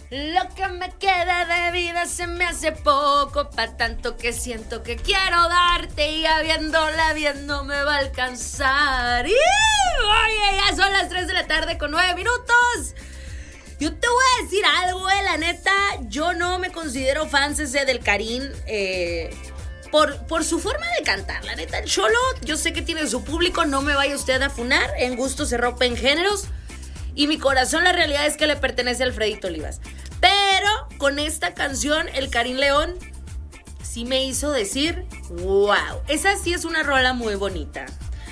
Lo que me queda de vida se me hace poco, pa' tanto que siento que quiero darte y habiéndola viendo me va a alcanzar. Oye, ya son las 3 de la tarde con 9 minutos. Yo te voy a decir algo, la neta, yo no me considero fan del Karin, por su forma de cantar. La neta, el cholo, yo sé que tiene su público, no me vaya usted a funar, en gusto se rompen géneros. Y mi corazón, la realidad es que le pertenece a Alfredito Olivas. Pero con esta canción, el Karin León sí me hizo decir, wow, esa sí es una rola muy bonita.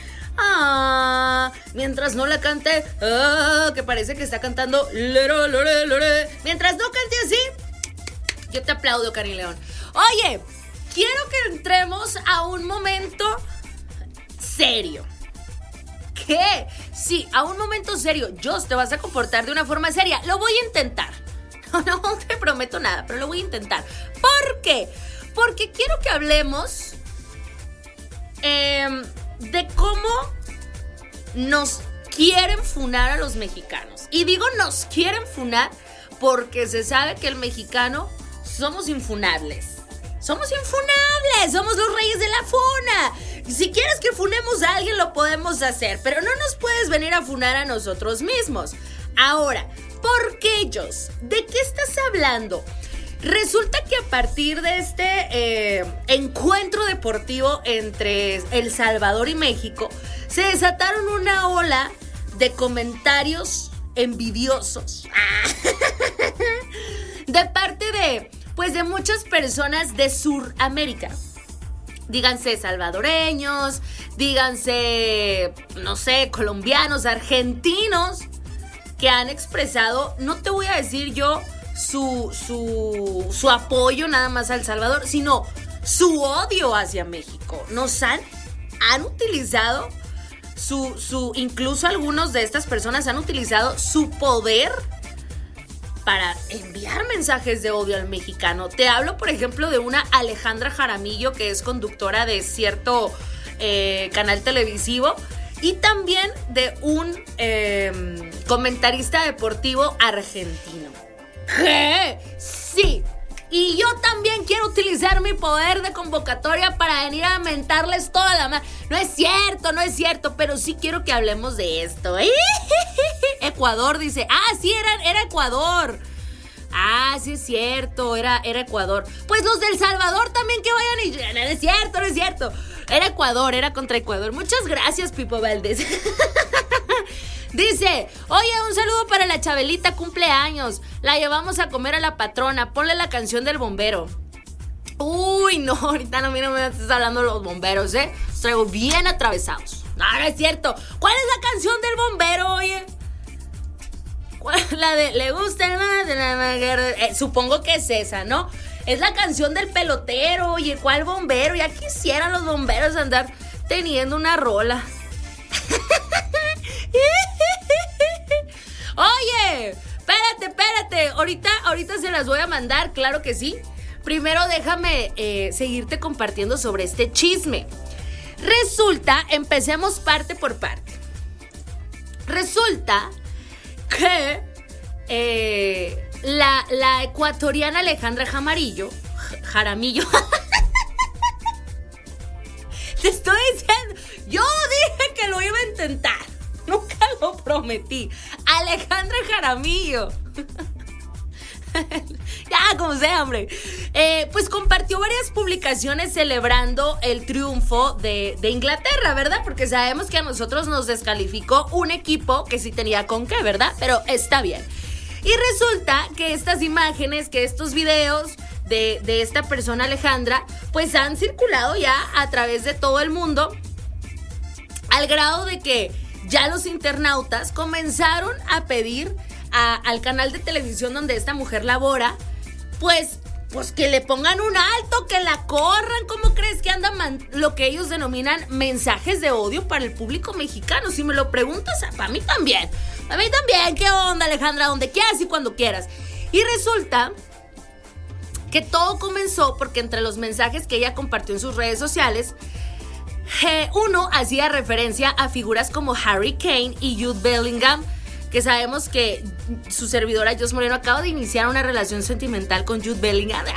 Mientras no la cante, que parece que está cantando lero, lore, lore. Mientras no cante así, yo te aplaudo, Karin León. Oye, quiero que entremos a un momento serio. ¿Qué? Sí, a un momento serio. Jos, te vas a comportar de una forma seria. Lo voy a intentar. No te prometo nada, pero lo voy a intentar. ¿Por qué? Porque quiero que hablemos de cómo nos quieren funar a los mexicanos. Y digo nos quieren funar porque se sabe que el mexicano somos infunables. Somos infunables, somos los reyes de la funa. Si quieres que funemos a alguien, lo podemos hacer, pero no nos puedes venir a funar a nosotros mismos. Ahora, ¿por qué ellos? ¿De qué estás hablando? Resulta que a partir de este encuentro deportivo entre El Salvador y México, se desataron una ola de comentarios envidiosos de parte de muchas personas de Suramérica. Díganse salvadoreños, díganse, no sé, colombianos, argentinos, que han expresado, no te voy a decir yo su apoyo nada más a El Salvador, sino su odio hacia México. Nos han utilizado incluso algunos de estas personas han utilizado su poder para enviar mensajes de odio al mexicano. Te hablo, por ejemplo, de una Alejandra Jaramillo, que es conductora de cierto canal televisivo, y también de un comentarista deportivo argentino. ¿Qué? Sí. Y yo también quiero utilizar mi poder de convocatoria para venir a mentarles toda la madre. No es cierto, pero sí quiero que hablemos de esto. Ecuador dice, sí, era Ecuador. Sí es cierto, era Ecuador. Pues los del Salvador también que vayan y... No es cierto. Era Ecuador, era contra Ecuador. Muchas gracias, Pipo Valdés. Dice, oye, un saludo para la Chabelita, cumpleaños. La llevamos a comer a la patrona. Ponle la canción del bombero. Uy, no, ahorita no, mira, me estás hablando de los bomberos, Los traigo bien atravesados. No es cierto. ¿Cuál es la canción del bombero, oye? ¿Cuál? La de Le gusta el más de la maguera. Supongo que es esa, ¿no? Es la canción del pelotero, oye, ¿cuál bombero? Ya quisieran los bomberos andar teniendo una rola. Oye, espérate, ahorita se las voy a mandar, claro que sí. Primero déjame seguirte compartiendo sobre este chisme. Resulta, empecemos parte por parte. Resulta que la ecuatoriana Alejandra Jaramillo te estoy diciendo, yo dije que lo iba a intentar, nunca lo prometí. Alejandra Jaramillo ya, como sea, hombre. Pues compartió varias publicaciones celebrando el triunfo de Inglaterra, ¿verdad? Porque sabemos que a nosotros nos descalificó un equipo que sí tenía con qué, ¿verdad? Pero está bien. Y resulta que estas imágenes, que estos videos de esta persona Alejandra, pues han circulado ya a través de todo el mundo, al grado de que ya los internautas comenzaron a pedir al canal de televisión donde esta mujer labora, pues que le pongan un alto, que la corran. ¿Cómo crees que andan lo que ellos denominan mensajes de odio para el público mexicano? Si me lo preguntas, para mí también. ¿Qué onda, Alejandra? Donde quieras y cuando quieras. Y resulta que todo comenzó porque entre los mensajes que ella compartió en sus redes sociales, uno hacía referencia a figuras como Harry Kane y Jude Bellingham, que sabemos que su servidora Jos Moreno acaba de iniciar una relación sentimental con Jude Bellingham.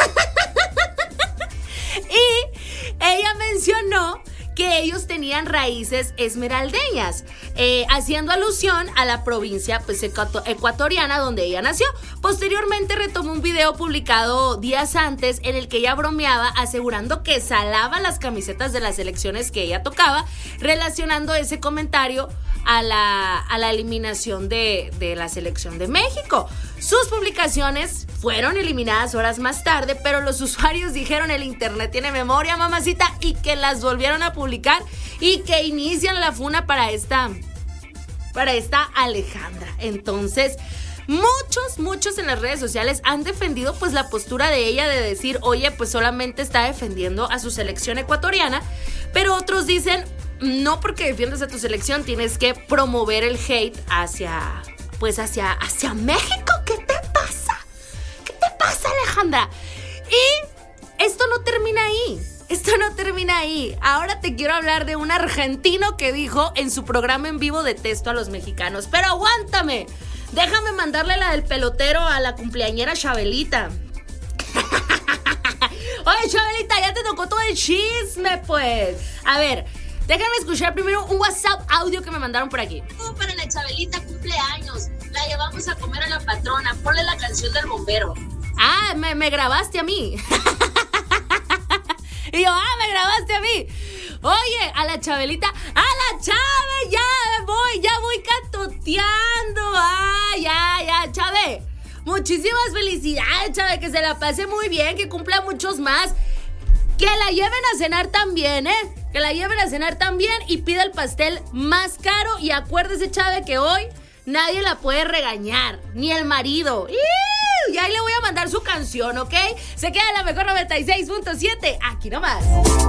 Y ella mencionó que ellos tenían raíces esmeraldeñas, haciendo alusión a la provincia pues, ecuatoriana donde ella nació. Posteriormente retomó un video publicado días antes en el que ella bromeaba asegurando que salaba las camisetas de las selecciones que ella tocaba, relacionando ese comentario a la eliminación de la selección de México. Sus publicaciones fueron eliminadas horas más tarde, pero los usuarios dijeron el internet tiene memoria, mamacita, y que las volvieron a publicar y que inician la funa para esta Alejandra. Entonces, muchos en las redes sociales han defendido pues la postura de ella de decir, oye, pues solamente está defendiendo a su selección ecuatoriana, pero otros dicen, no porque defiendas a tu selección tienes que promover el hate hacia México. ¿Qué te pasa? ¿Qué te pasa, Alejandra? Y esto no termina ahí. Ahora te quiero hablar de un argentino que dijo en su programa en vivo detesto a los mexicanos. Pero aguántame, déjame mandarle la del pelotero a la cumpleañera Chabelita. Oye, Chabelita, ya te tocó todo el chisme, pues. A ver, déjame escuchar primero un WhatsApp audio que me mandaron por aquí. Para la Chabelita cumpleaños, la llevamos a comer a la patrona, ponle la canción del bombero. Ah, me grabaste a mí. Y yo, me grabaste a mí. Oye, a la Chabelita, a la Chabe, ya voy catoteando. Ya, Chabe. Muchísimas felicidades, Chabe, que se la pase muy bien, que cumpla muchos más. Que la lleven a cenar también, que la lleven a cenar también y pida el pastel más caro. Y acuérdese, Chabe, que hoy nadie la puede regañar, ni el marido. Y ahí le voy a mandar su canción, ¿ok? Se queda la mejor 96.7, aquí nomás.